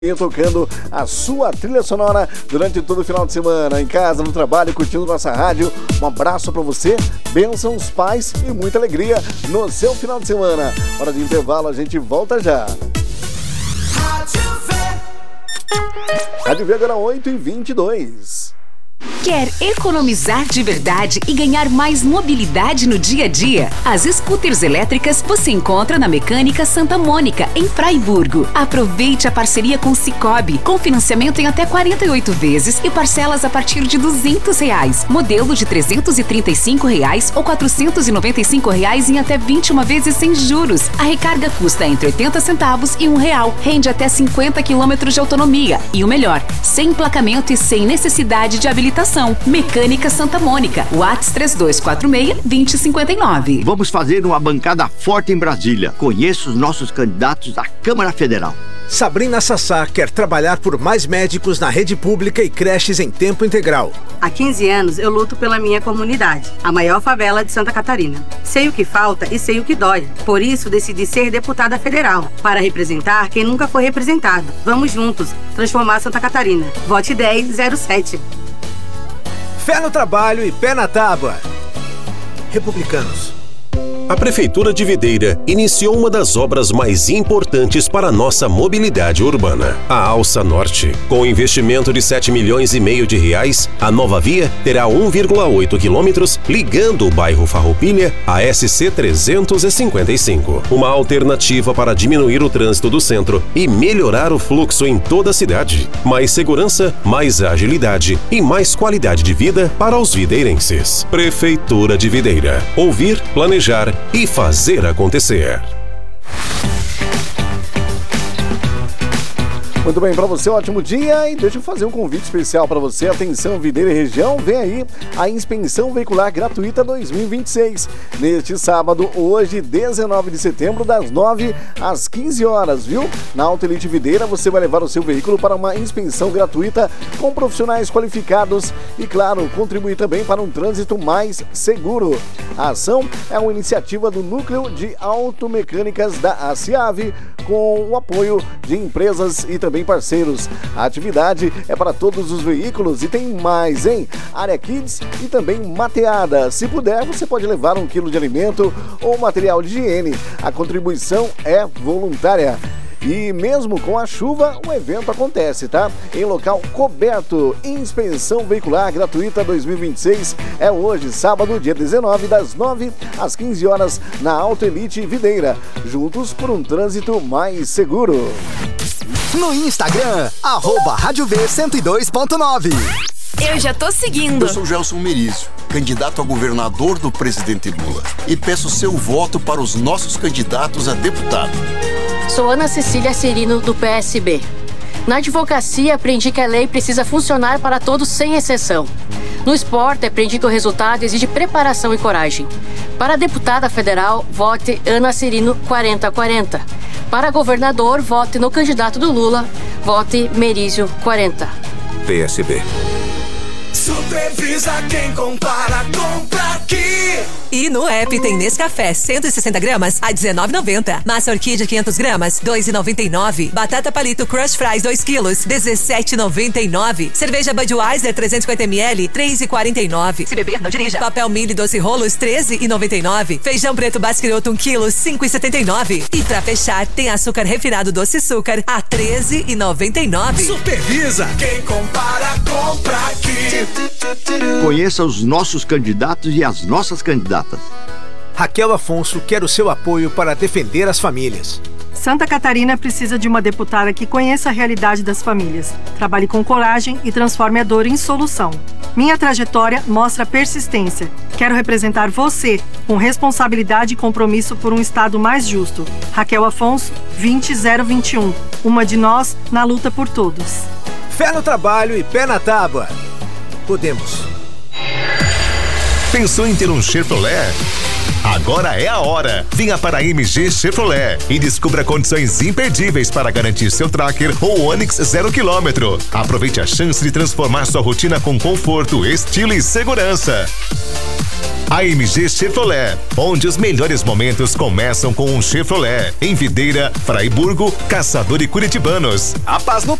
Tocando a sua trilha sonora durante todo o final de semana, em casa, no trabalho, curtindo nossa rádio. Um abraço pra você, bênçãos, paz e muita alegria no seu final de semana. Hora de intervalo, a gente volta já. Rádio V agora 8h22. Quer economizar de verdade e ganhar mais mobilidade no dia a dia? As scooters elétricas você encontra na Mecânica Santa Mônica, em Fraiburgo. Aproveite a parceria com Sicoob, com financiamento em até 48 vezes e parcelas a partir de R$200. Modelo de R$335 ou R$495 em até 21 vezes sem juros. A recarga custa entre 80 centavos e R$1. Rende até 50 quilômetros de autonomia. E o melhor, sem emplacamento e sem necessidade de habilitação. Mecânica Santa Mônica, WhatsApp 3246-2059. Vamos fazer uma bancada forte em Brasília. Conheça os nossos candidatos à Câmara Federal. Sabrina Sassá quer trabalhar por mais médicos na rede pública e creches em tempo integral. Há 15 anos eu luto pela minha comunidade, a maior favela de Santa Catarina. Sei o que falta e sei o que dói. Por isso decidi ser deputada federal, para representar quem nunca foi representado. Vamos juntos transformar Santa Catarina. Vote 1007. Fé no trabalho e pé na tábua. Republicanos. A Prefeitura de Videira iniciou uma das obras mais importantes para a nossa mobilidade urbana, a Alça Norte. Com investimento de R$7,5 milhões de reais, a nova via terá 1,8 quilômetros ligando o bairro Farroupilha à SC 355. Uma alternativa para diminuir o trânsito do centro e melhorar o fluxo em toda a cidade. Mais segurança, mais agilidade e mais qualidade de vida para os videirenses. Prefeitura de Videira. Ouvir, planejar e fazer acontecer. Muito bem, para você, ótimo dia, e deixa eu fazer um convite especial para você. Atenção, Videira e região, vem aí a inspeção veicular gratuita 2026. Neste sábado, hoje, 19 de setembro, das 9 às 15 horas, viu? Na Auto Elite Videira, você vai levar o seu veículo para uma inspeção gratuita com profissionais qualificados e, claro, contribuir também para um trânsito mais seguro. A ação é uma iniciativa do Núcleo de Automecânicas da ACIAV, com o apoio de empresas e também parceiros. A atividade é para todos os veículos e tem mais, hein? Área Kids e também mateada. Se puder, você pode levar 1 quilo de alimento ou material de higiene. A contribuição é voluntária. E mesmo com a chuva, o evento acontece, tá? Em local coberto. Inspeção veicular gratuita 2026 é hoje, sábado, dia 19, das 9 às 15 horas, na Auto Elite Videira. Juntos por um trânsito mais seguro. No Instagram, @Rádio V 102.9. Eu já tô seguindo. Eu sou Gelson Merizio, candidato a governador do presidente Lula, e peço seu voto para os nossos candidatos a deputado. Sou Ana Cecília Serino, do PSB. Na advocacia, aprendi que a lei precisa funcionar para todos sem exceção. No esporte, aprendi que o resultado exige preparação e coragem. Para deputada federal, vote Ana Serino 4040. Para governador, vote no candidato do Lula, vote Merizio 40. PSB. Supervisa quem compara, compra aqui. E no app tem Nescafé 160 gramas a R$19,90. Massa Orquídea 500 gramas, R$2,99. Batata Palito Crush Fries 2 quilos, R$17,99. Cerveja Budweiser 350 ml, R$3,49. Se beber, não dirija. Papel Mili 12 rolos, R$13,99. Feijão preto Basqueroto 1 quilo, R$5,79. E pra fechar, tem açúcar refinado doce açúcar a R$13,99. Supervisa quem compara, compra aqui. Conheça os nossos candidatos e as nossas candidatas. Raquel Afonso quer o seu apoio para defender as famílias. Santa Catarina precisa de uma deputada que conheça a realidade das famílias, trabalhe com coragem e transforme a dor em solução. Minha trajetória mostra persistência. Quero representar você com responsabilidade e compromisso por um Estado mais justo. Raquel Afonso, 20021. Uma de nós na luta por todos. Fé no trabalho e pé na tábua. Podemos. Pensou em ter um Chevrolet? Agora é a hora! Venha para a MG Chevrolet e descubra condições imperdíveis para garantir seu Tracker ou Onix 0 km. Aproveite a chance de transformar sua rotina com conforto, estilo e segurança. A MG Chevrolet, onde os melhores momentos começam com um Chevrolet. Em Videira, Fraiburgo, Caçador e Curitibanos. A paz no